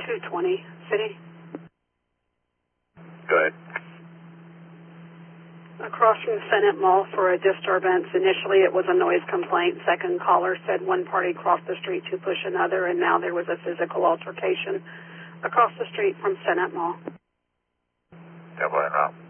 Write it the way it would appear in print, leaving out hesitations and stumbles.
220 City. Go ahead. Across from Senate Mall for a disturbance. Initially it was a noise complaint. Second caller said one party crossed the street to push another, and now there was a physical altercation across the street from Senate Mall. 10-4 en route.